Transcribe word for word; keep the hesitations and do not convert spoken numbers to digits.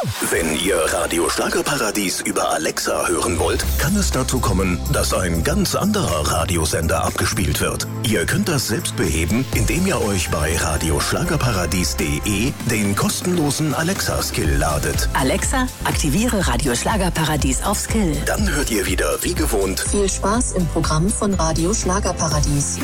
Wenn ihr Radio Schlagerparadies über Alexa hören wollt, kann es dazu kommen, dass ein ganz anderer Radiosender abgespielt wird. Ihr könnt das selbst beheben, indem ihr euch bei radioschlagerparadies punkt de den kostenlosen Alexa-Skill ladet. Alexa, aktiviere Radio Schlagerparadies auf Skill. Dann hört ihr wieder, wie gewohnt, viel Spaß im Programm von Radio Schlagerparadies.